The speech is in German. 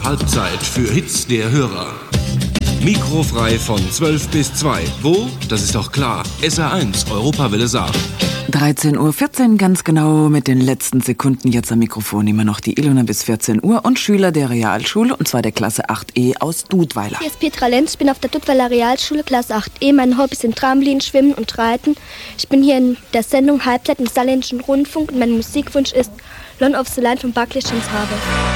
Halbzeit für Hits der Hörer. Mikrofrei von 12 bis 2. Wo? Das ist doch klar. SR1, Europawelle Saar. 13.14 Uhr, ganz genau mit den letzten Sekunden. Jetzt am Mikrofon immer noch die Ilona bis 14 Uhr und Schüler der Realschule, und zwar der Klasse 8e aus Dudweiler. Hier ist Petra Lenz, ich bin auf der Dudweiler Realschule, Klasse 8e. Meine Hobbys sind Trampolin, Schwimmen und Reiten. Ich bin hier in der Sendung Halbzeit im Saarländischen Rundfunk und mein Musikwunsch ist Lone of the Line von Barclay James Harvey.